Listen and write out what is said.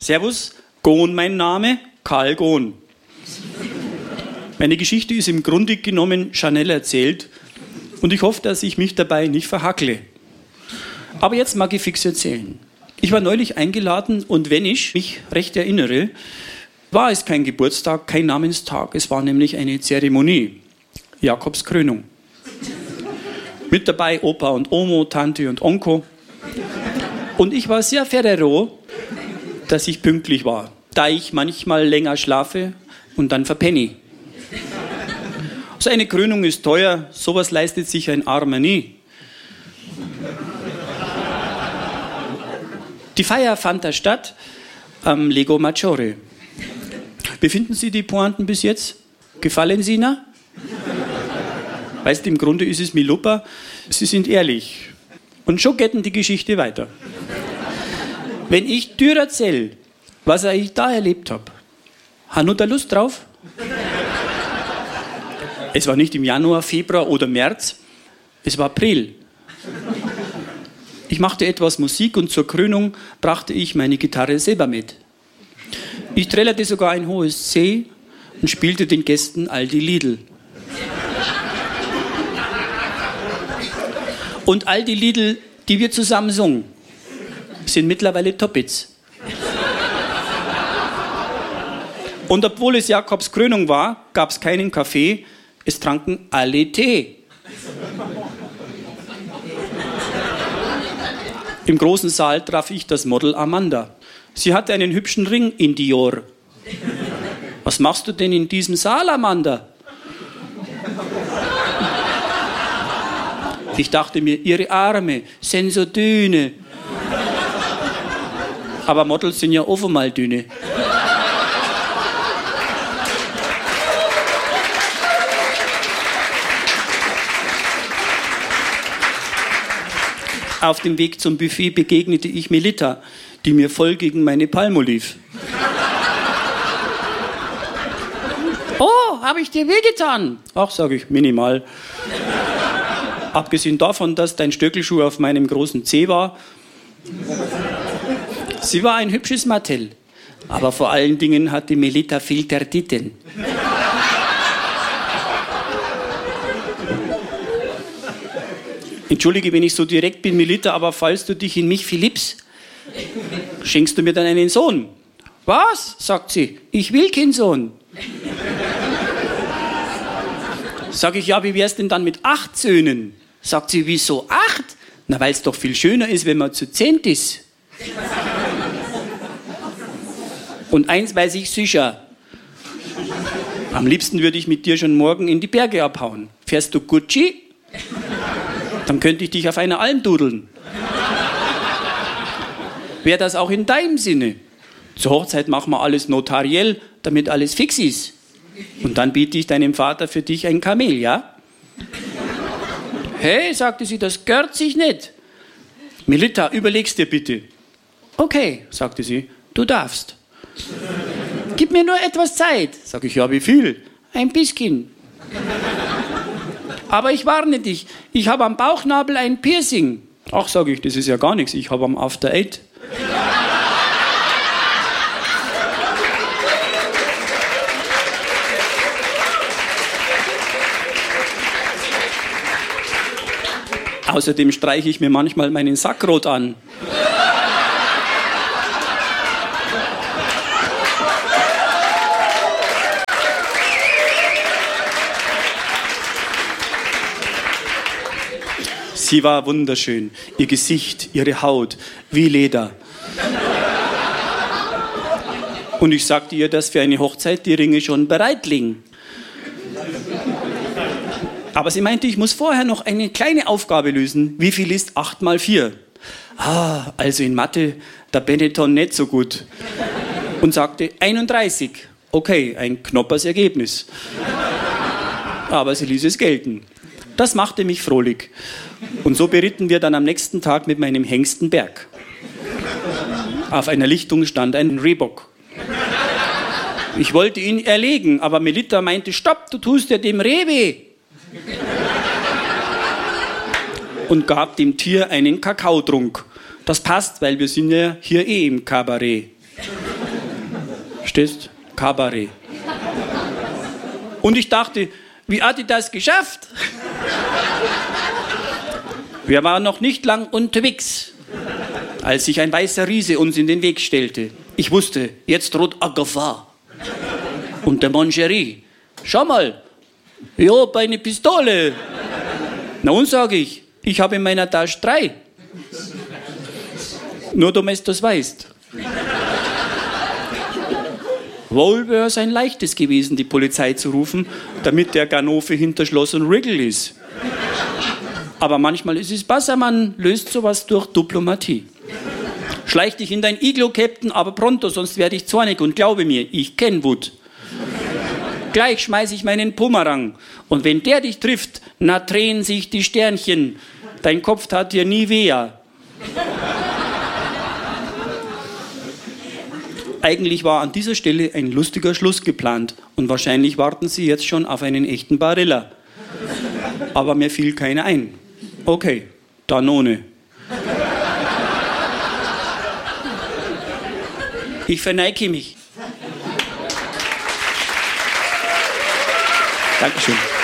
Servus, Gohn mein Name, Karl Gohn. Meine Geschichte ist im Grunde genommen schnell erzählt und ich hoffe, dass ich mich dabei nicht verhackle. Aber jetzt mag ich fix erzählen. Ich war neulich eingeladen und wenn ich mich recht erinnere, war es kein Geburtstag, kein Namenstag. Es war nämlich eine Zeremonie, Jakobskrönung. Mit dabei Opa und Omo, Tante und Onkel. Und ich war sehr ferrero, dass ich pünktlich war, da ich manchmal länger schlafe und dann verpenne. So eine Krönung ist teuer, sowas leistet sich ein Armer nie. Die Feier fand da statt am Lego Maggiore. Befinden Sie die Pointen bis jetzt? Gefallen Sie Ihnen? Weißt du, im Grunde ist es Milupa, Sie sind ehrlich. Und schon geht die Geschichte weiter. Wenn ich dir erzähle, was ich da erlebt habe, hast du da Lust drauf? Es war nicht im Januar, Februar oder März, es war April. Ich machte etwas Musik und zur Krönung brachte ich meine Gitarre selber mit. Ich trällerte sogar ein hohes C und spielte den Gästen all die Liedl. Und all die Liedl, die wir zusammen singen, sind mittlerweile Top-Hits. Und obwohl es Jakobs Krönung war, gab es keinen Kaffee, es tranken alle Tee. Im großen Saal traf ich das Model Amanda. Sie hatte einen hübschen Ring in Dior. Was machst du denn in diesem Saal, Amanda? Ich dachte mir, ihre Arme sind so dünne. Aber Models sind ja offen mal dünne. Auf dem Weg zum Buffet begegnete ich Melita, die mir voll gegen meine Palmo lief. Oh, habe ich dir wehgetan? Ach, sage ich, minimal. Abgesehen davon, dass dein Stöckelschuh auf meinem großen Zeh war. Sie war ein hübsches Mattel, aber vor allen Dingen hatte Melita Filtertitten. Entschuldige, wenn ich so direkt bin, Melita, aber falls du dich in mich verliebst, schenkst du mir dann einen Sohn? Was? Sagt sie. Ich will keinen Sohn. Sag ich, ja, wie wär's denn dann mit 8 Söhnen? Sagt sie, wieso 8? Na, weil es doch viel schöner ist, wenn man zu 10 ist. Und eins weiß ich sicher. Am liebsten würde ich mit dir schon morgen in die Berge abhauen. Fährst du Gucci? Dann könnte ich dich auf einer Alm dudeln. Wäre das auch in deinem Sinne? Zur Hochzeit machen wir alles notariell, damit alles fix ist. Und dann biete ich deinem Vater für dich ein Kamel, ja? Hey, sagte sie, das gehört sich nicht. Melita, überleg's dir bitte. Okay, sagte sie, du darfst. Gib mir nur etwas Zeit. Sag ich, ja, wie viel? Ein bisschen. Aber ich warne dich, ich habe am Bauchnabel ein Piercing. Ach, sage ich, das ist ja gar nichts, ich habe am After 8. Außerdem streiche ich mir manchmal meinen Sack rot an. Sie war wunderschön. Ihr Gesicht, ihre Haut, wie Leder. Und ich sagte ihr, dass für eine Hochzeit die Ringe schon bereit liegen. Aber sie meinte, ich muss vorher noch eine kleine Aufgabe lösen. Wie viel ist 8 mal 4? Ah, also in Mathe, der Benetton nicht so gut. Und sagte 31. Okay, ein knoppers Ergebnis. Aber sie ließ es gelten. Das machte mich frohlich. Und so beritten wir dann am nächsten Tag mit meinem Hengsten Berg. Auf einer Lichtung stand ein Rehbock. Ich wollte ihn erlegen, aber Melita meinte, stopp, du tust ja dem Reh weh. Und gab dem Tier einen Kakaotrunk. Das passt, weil wir sind ja hier im Kabarett. Stehst? Kabarett. Und ich dachte, wie hat die das geschafft? Wir waren noch nicht lang unterwegs, als sich ein weißer Riese uns in den Weg stellte. Ich wusste, jetzt droht eine Gefahr. Und der Mangerie, schau mal, ich hab eine Pistole. Na und, sage ich habe in meiner Tasche 3. Nur damit du das weißt. Wohl wäre es ein leichtes gewesen, die Polizei zu rufen, damit der Ganove hinter Schloss und Riegel ist. Aber manchmal ist es besser, man löst sowas durch Diplomatie. Schleich dich in dein Iglo, Captain, aber pronto, sonst werde ich zornig und glaube mir, ich kenn Wut. Gleich schmeiß ich meinen Bumerang und wenn der dich trifft, na drehen sich die Sternchen. Dein Kopf tat dir nie weh. Eigentlich war an dieser Stelle ein lustiger Schluss geplant und wahrscheinlich warten Sie jetzt schon auf einen echten Barilla. Aber mir fiel keiner ein. Okay, Danone. Ich verneige mich. Dankeschön.